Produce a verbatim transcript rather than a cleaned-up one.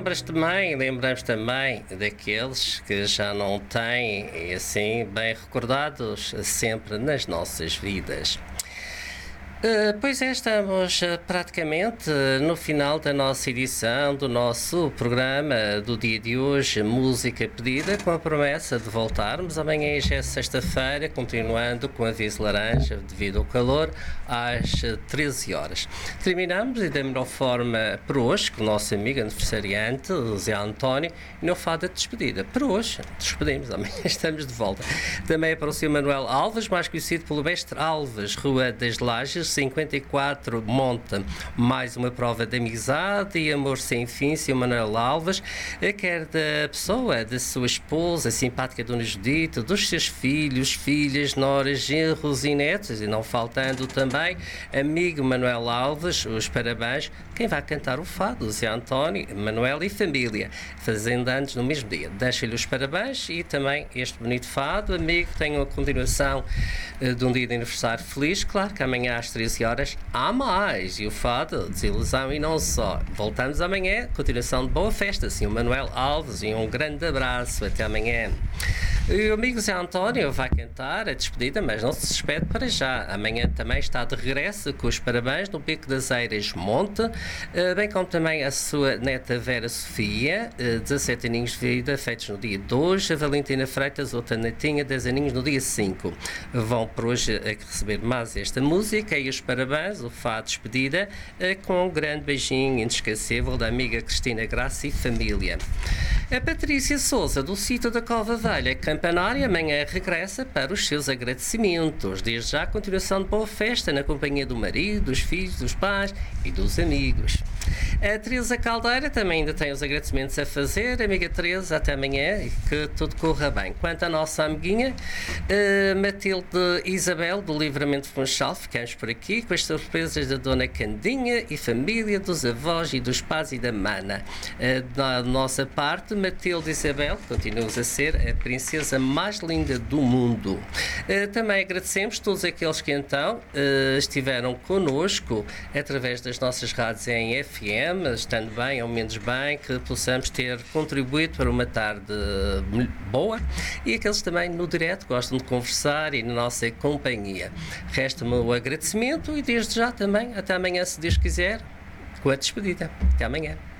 lembras também, lembramos também daqueles que já não têm, e assim, bem recordados sempre nas nossas vidas. Uh, pois é, estamos uh, praticamente uh, no final da nossa edição, do nosso programa do dia de hoje, Música Pedida, com a promessa de voltarmos amanhã, já é sexta-feira, continuando com aviso laranja devido ao calor, às uh, treze horas. Terminamos e da melhor forma por hoje, com o nosso amigo aniversariante, o Zé António, e não fada de despedida. Por hoje, despedimos, amanhã estamos de volta. Também é para o senhor Manuel Alves, mais conhecido pelo Mestre Alves, Rua das Lajes, cinquenta e quatro, monta mais uma prova de amizade e amor sem fim, senhor Manuel Alves, quer da pessoa, da sua esposa, a simpática Dona Judite, dos seus filhos, filhas, noras, genros e netos, e não faltando também, amigo Manuel Alves, os parabéns, quem vai cantar o fado, Zé António, Manuel e família, fazendo anos no mesmo dia. Deixo-lhe os parabéns e também este bonito fado, amigo, tenham a continuação uh, de um dia de aniversário feliz, claro que amanhã às treze horas há mais, e o fado, desilusão e não só. Voltamos amanhã, continuação de boa festa, senhor Manuel Alves, e um grande abraço, até amanhã. E o amigo Zé António vai cantar a despedida, mas não se despede para já. Amanhã também está de regresso com os parabéns no Pico das Eiras Monte, bem como também a sua neta Vera Sofia, dezassete aninhos de vida, feitos no dia dois, a Valentina Freitas, outra netinha, dez aninhos no dia cinco. Vão por hoje a receber mais esta música e os parabéns, o fado de despedida, com um grande beijinho inesquecível da amiga Cristina Graça e família. A Patrícia Souza, do sítio da Cova Velha, Campanária, amanhã regressa para os seus agradecimentos. Desde já, a continuação de boa festa na companhia do marido, dos filhos, dos pais e dos amigos. A Teresa Caldeira também ainda tem os agradecimentos a fazer. Amiga Teresa, até amanhã e que tudo corra bem. Quanto à nossa amiguinha, uh, Matilde Isabel, do Livramento Funchal, ficamos por aqui com as surpresas da Dona Candinha e família, dos avós e dos pais e da mana. Uh, da nossa parte, Matilde Isabel, continuamos a ser a princesa mais linda do mundo. Uh, também agradecemos todos aqueles que então uh, estiveram connosco através das nossas rádios em F M, estando bem ou menos bem, que possamos ter contribuído para uma tarde boa, e aqueles também no direto gostam de conversar e na nossa companhia. Resta-me o agradecimento e desde já também, até amanhã, se Deus quiser, com a despedida. Até amanhã.